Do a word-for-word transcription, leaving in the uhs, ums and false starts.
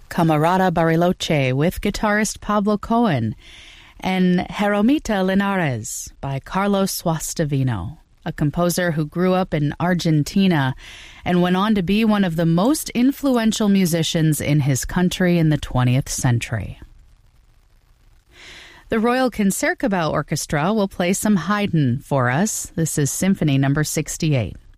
Camarada Bariloche with guitarist Pablo Cohen, and Jeromita Linares by Carlos Suastavino, a composer who grew up in Argentina and went on to be one of the most influential musicians in his country in the twentieth century. The Royal Concertgebouw Orchestra will play some Haydn for us. This is Symphony number sixty-eight.